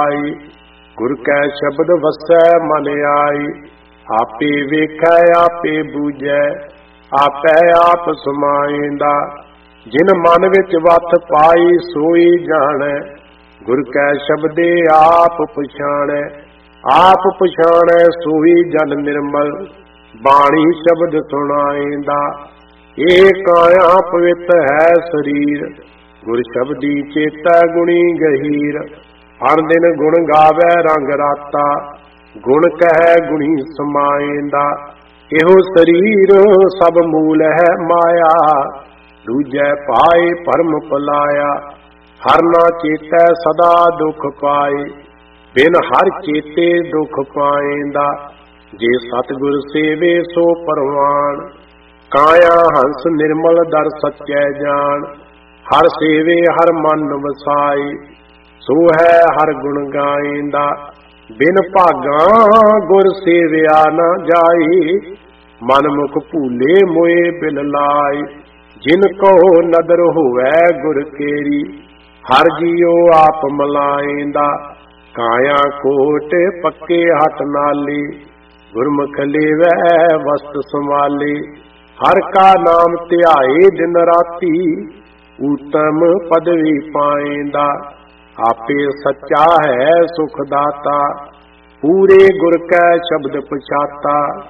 आई। गुर कै शब्द वसै मन आई। आपे वेखै आपे बूझै, आपै आप समाइंदा। जिन मन विच वथ पाई सोई जानै। गुर कै शब्दे आप पछाणै। आप पछाणै सोई जन निर्मल, बाणी शब्द सुनाइंदा। ਇਹ ਕਾਇਆ ਪਵਿੱਤ ਹੈ ਸਰੀਰ, ਗੁਰ ਸ਼ਬਦੀ ਚੇਤੈ ਗੁਣੀ ਗਹੀਰ। ਹਰ ਦਿਨ ਗੁਣ ਗਾਵੈ ਰੰਗ ਰਾਤਾ, ਗੁਣ ਕਹਿ ਗੁਣੀ ਸਮਾਇਂਦਾ। ਇਹੋ ਸਰੀਰ ਸਭ ਮੂਲ ਹੈ ਮਾਇਆ, ਦੂਜੈ ਪਾਏ ਭਰਮ ਪਲਾਇਆ। ਹਰ ਨਾ ਚੇਤੈ ਸਦਾ ਦੁਖ ਪਾਏ, ਬਿਨ ਹਰ ਚੇਤੇ ਦੁਖ ਪਾਇਂਦਾ। ਜੇ ਸਤਿਗੁਰ ਸੇਵੇ ਸੋ ਪਰਵਾਨ, ਕਾਇਆ ਹੰਸ ਨਿਰਮਲ ਦਰ ਸੱਚੈ ਜਾਣ। ਹਰ ਸੇਵੇ ਹਰ ਮਨ ਵਸਾਈ, ਸੋ ਹੈ ਹਰ ਗੁਣ ਗਾਇਂਦਾ। ਬਿਨ ਭਾਗਾਂ ਗੁਰ ਸੇਵਿਆ ਨਾ ਜਾਈ, ਮਨ ਮੁਖ ਭੂਲੇ ਮੋਏ ਬਿਨ ਲਾਈ। ਜਿਨ ਕੋ ਨਦਰ ਹੋਵੈ ਗੁਰ ਕੇਰੀ, ਹਰ ਜੀਉ ਆਪ ਮਲਾਇਂਦਾ। ਕਾਇਆ ਕੋਟ ਪੱਕੇ ਹੱਟ ਨਾਲੀ, ਗੁਰਮੁਖ ਲੇਵੈ ਵਸਤ ਸੰਭਾਲੀ। ਹਰ ਕਾ ਨਾਮ ਧਿਆਏ ਦਿਨ ਰਾਤੀ, ਊਤਮ ਪਦਵੀ ਪਾਇਂਦਾ। ਆਪੇ ਸੱਚਾ ਹੈ ਸੁਖ ਦਾਤਾ, ਪੂਰੇ ਗੁਰ ਕੈ ਸ਼ਬਦ ਪਛਾਤਾ।